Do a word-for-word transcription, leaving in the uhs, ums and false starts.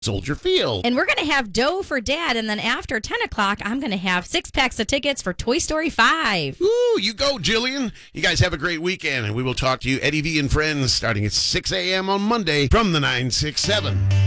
Soldier Field. And we're going to have dough for Dad, and then after ten o'clock, I'm going to have six packs of tickets for Toy Story five. Ooh, you go, Jillian. You guys have a great weekend, and we will talk to you, Eddie V and Friends, starting at six a.m. on Monday from the nine six seven.